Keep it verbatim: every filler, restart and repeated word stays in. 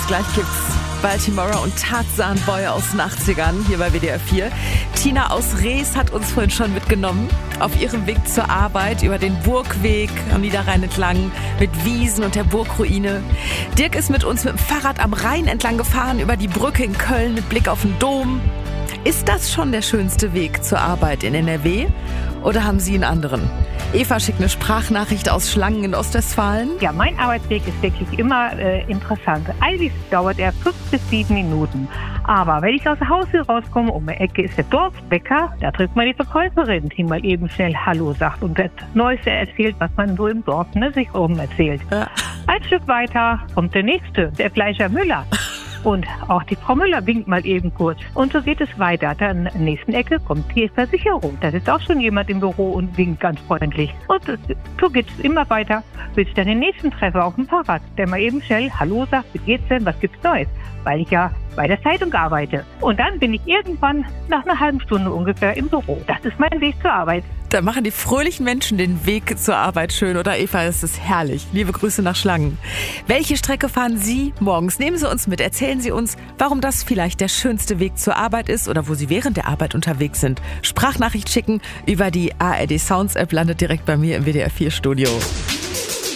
Gleich gibt's Baltimora und Tarzan Boy aus den achtzigern hier bei W D R vier. Tina aus Rees hat uns vorhin schon mitgenommen auf ihrem Weg zur Arbeit über den Burgweg am Niederrhein entlang mit Wiesen und der Burgruine. Dirk ist mit uns mit dem Fahrrad am Rhein entlang gefahren über die Brücke in Köln mit Blick auf den Dom. Ist das schon der schönste Weg zur Arbeit in N R W oder haben Sie einen anderen? Eva schickt eine Sprachnachricht aus Schlangen in Ostwestfalen. Ja, mein Arbeitsweg ist wirklich immer äh, interessant. Eigentlich dauert er fünf bis sieben Minuten. Aber wenn ich aus der Haustür rauskomme, um die Ecke ist der Dorfbäcker, da trifft man die Verkäuferin, die mal eben schnell Hallo sagt und das Neueste erzählt, was man so im Dorf ne, sich oben erzählt. Ja. Ein Stück weiter kommt der Nächste, der Fleischer Müller. Und auch die Frau Müller winkt mal eben kurz. Und so geht es weiter. Dann in der nächsten Ecke kommt die Versicherung. Da sitzt auch schon jemand im Büro und winkt ganz freundlich. Und so geht es immer weiter, bis ich dann den nächsten treffe auf dem Fahrrad, der mal eben schnell Hallo sagt, wie geht's denn, was gibt's Neues? Weil ich ja bei der Zeitung arbeite. Und dann bin ich irgendwann nach einer halben Stunde ungefähr im Büro. Das ist mein Weg zur Arbeit. Da machen die fröhlichen Menschen den Weg zur Arbeit schön, oder Eva? Es ist herrlich. Liebe Grüße nach Schlangen. Welche Strecke fahren Sie morgens? Nehmen Sie uns mit, erzählen Sie uns, warum das vielleicht der schönste Weg zur Arbeit ist oder wo Sie während der Arbeit unterwegs sind. Sprachnachricht schicken über die A R D Sounds App, landet direkt bei mir im W D R vier Studio.